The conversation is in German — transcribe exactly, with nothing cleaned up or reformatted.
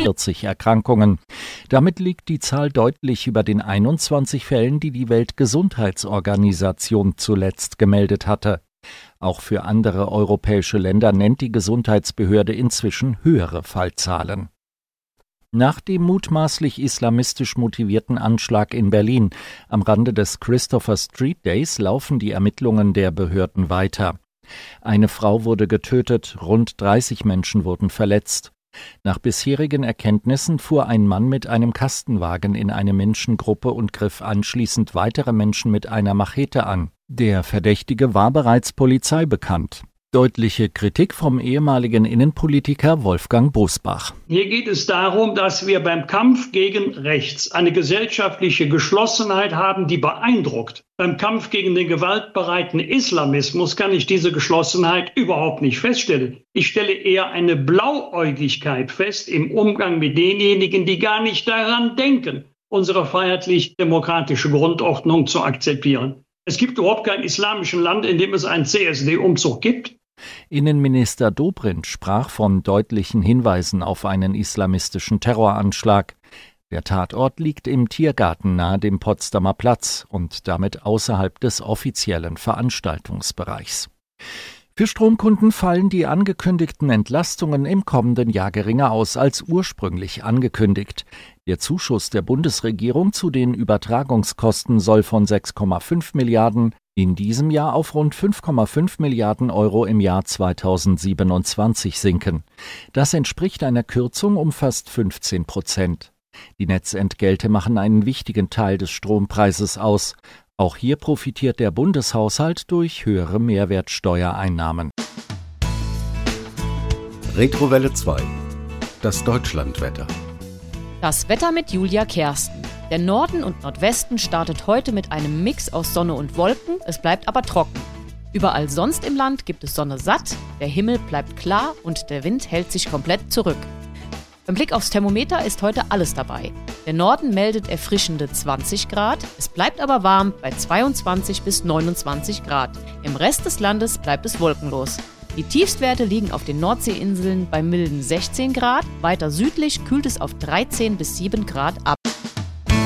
vierzig Erkrankungen. Damit liegt die Zahl deutlich über den einundzwanzig Fällen, die die Weltgesundheitsorganisation zuletzt gemeldet hatte. Auch für andere europäische Länder nennt die Gesundheitsbehörde inzwischen höhere Fallzahlen. Nach dem mutmaßlich islamistisch motivierten Anschlag in Berlin am Rande des Christopher Street Days laufen die Ermittlungen der Behörden weiter. Eine Frau wurde getötet, rund dreißig Menschen wurden verletzt. Nach bisherigen Erkenntnissen fuhr ein Mann mit einem Kastenwagen in eine Menschengruppe und griff anschließend weitere Menschen mit einer Machete an. Der Verdächtige war bereits Polizei bekannt. Deutliche Kritik vom ehemaligen Innenpolitiker Wolfgang Bosbach. Hier geht es darum, dass wir beim Kampf gegen rechts eine gesellschaftliche Geschlossenheit haben, die beeindruckt. Beim Kampf gegen den gewaltbereiten Islamismus kann ich diese Geschlossenheit überhaupt nicht feststellen. Ich stelle eher eine Blauäugigkeit fest im Umgang mit denjenigen, die gar nicht daran denken, unsere freiheitlich-demokratische Grundordnung zu akzeptieren. Es gibt überhaupt kein islamisches Land, in dem es einen C S D-Umzug gibt. Innenminister Dobrindt sprach von deutlichen Hinweisen auf einen islamistischen Terroranschlag. Der Tatort liegt im Tiergarten nahe dem Potsdamer Platz und damit außerhalb des offiziellen Veranstaltungsbereichs. Für Stromkunden fallen die angekündigten Entlastungen im kommenden Jahr geringer aus als ursprünglich angekündigt. Der Zuschuss der Bundesregierung zu den Übertragungskosten soll von sechs Komma fünf Milliarden in diesem Jahr auf rund fünf Komma fünf Milliarden Euro im Jahr zweitausendsiebenundzwanzig sinken. Das entspricht einer Kürzung um fast fünfzehn Prozent. Die Netzentgelte machen einen wichtigen Teil des Strompreises aus. Auch hier profitiert der Bundeshaushalt durch höhere Mehrwertsteuereinnahmen. Retrowelle zwei. Das Deutschlandwetter. Das Wetter mit Julia Kersten. Der Norden und Nordwesten startet heute mit einem Mix aus Sonne und Wolken, es bleibt aber trocken. Überall sonst im Land gibt es Sonne satt, der Himmel bleibt klar und der Wind hält sich komplett zurück. Beim Blick aufs Thermometer ist heute alles dabei. Der Norden meldet erfrischende zwanzig Grad, es bleibt aber warm bei zweiundzwanzig bis neunundzwanzig Grad. Im Rest des Landes bleibt es wolkenlos. Die Tiefstwerte liegen auf den Nordseeinseln bei milden sechzehn Grad, weiter südlich kühlt es auf dreizehn bis sieben Grad ab.